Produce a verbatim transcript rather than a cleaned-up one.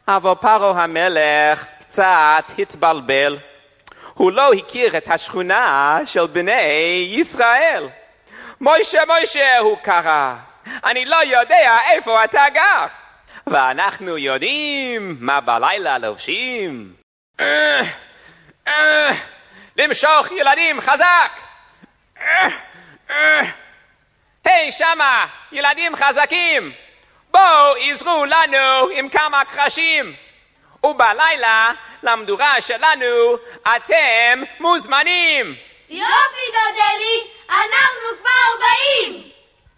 אבל פרעה המלך קצת התבלבל. הוא לא הכיר את השכונה של בני ישראל. מוישה, מוישה, הוא קרא. אני לא יודע איפה אתה גר. ואנחנו יודעים מה בלילה לובשים. אה, אה, למשוך ילדים חזק. אה, אה. היי, שמה, ילדים חזקים. בואו עזרו לנו עם כמה קרשים. ובלילה למדורה שלנו אתם מוזמנים. יופי דודלי, אנחנו כבר באים.